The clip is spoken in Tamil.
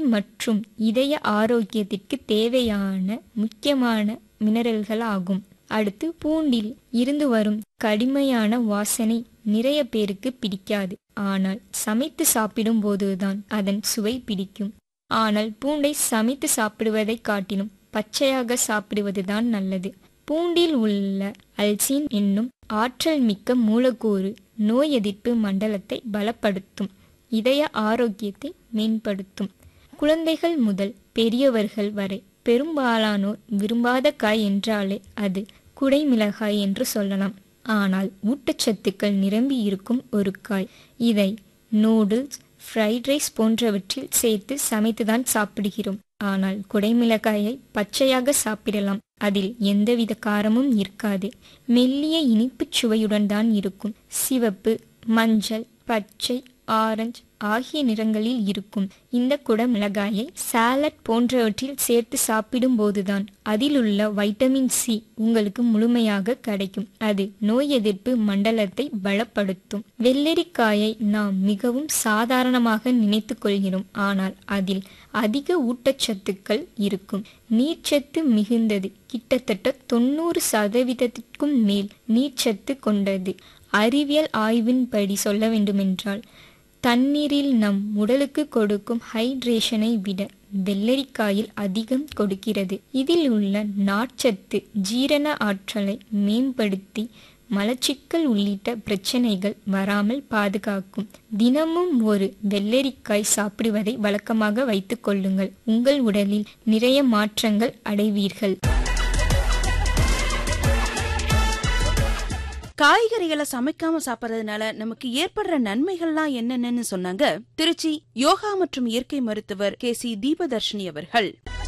மற்றும் இதய ஆரோக்கியத்திற்கு தேவையான முக்கியமான மினரல்கள் ஆகும். அடுத்து, பூண்டில் இருந்து வரும் கடுமையான வாசனை நிறைய பேருக்கு பிடிக்காது. ஆனால் சமைத்து சாப்பிடும் போதுதான் அதன் சுவை பிடிக்கும். ஆனால் பூண்டை சமைத்து சாப்பிடுவதை காட்டிலும் பச்சையாக சாப்பிடுவதுதான் நல்லது. பூண்டில் உள்ள அல்சின் என்னும் ஆற்றல் மிக்க மூலக்கூறு நோய் எதிர்ப்பு மண்டலத்தை பலப்படுத்தும், இதய ஆரோக்கியத்தை மேம்படுத்தும். குழந்தைகள் முதல் பெரியவர்கள் வரை பெரும்பாலானோர் விரும்பாத காய் என்றாலே அது குடைமிளகாய் என்று சொல்லலாம். ஆனால் ஊட்டச்சத்துக்கள் நிரம்பி இருக்கும் ஒரு காய். இதை நூடுல்ஸ், ஃப்ரைட் ரைஸ் போன்றவற்றில் சேர்த்து சமைத்துதான் சாப்பிடுகிறோம். ஆனால் குடைமிளகாயை பச்சையாக சாப்பிடலாம். அதில் எந்தவித காரமும் இருக்காது. மெல்லிய இனிப்புச் சுவையுடன் தான் இருக்கும். சிவப்பு, மஞ்சள், பச்சை, ஆரஞ்சு ஆகிய நிறங்களில் இருக்கும். இந்த குடமிளகாயை சாலட் போன்றவற்றில் சேர்த்து சாப்பிடும் போதுதான் அதிலுள்ள வைட்டமின் சி உங்களுக்கு முழுமையாக கிடைக்கும். அது நோய் எதிர்ப்பு மண்டலத்தை பலப்படுத்தும். வெள்ளரிக்காயை நாம் மிகவும் சாதாரணமாக நினைத்து கொள்கிறோம். ஆனால் அதில் அதிக ஊட்டச்சத்துக்கள் இருக்கும். நீர்ச்சத்து மிகுந்தது. கிட்டத்தட்ட 90% மேல் நீர்ச்சத்து கொண்டது. அறிவியல் ஆய்வின்படி சொல்ல வேண்டுமென்றால், தண்ணீரில் நம் உடலுக்கு கொடுக்கும் ஹைட்ரேஷனை விட வெள்ளரிக்காயில் அதிகம் கொடுக்கிறது. இதில் உள்ள நார்ச்சத்து ஜீரண ஆற்றலை மேம்படுத்தி மலச்சிக்கல் உள்ளிட்ட பிரச்சனைகள் வராமல் பாதுகாக்கும். தினமும் ஒரு வெள்ளரிக்காய் சாப்பிடுவதை வழக்கமாக வைத்துக் கொள்ளுங்கள். உங்கள் உடலில் நிறைய மாற்றங்கள் அடைவீர்கள். காய்கறிகளை சமைக்காம சாப்பிட்றதுனால நமக்கு ஏற்படுற நன்மைகள்லாம் என்னென்னு சொன்னாங்க திருச்சி யோகா மற்றும் இயற்கை மருத்துவர் KC தீபதர்ஷினி அவர்கள்.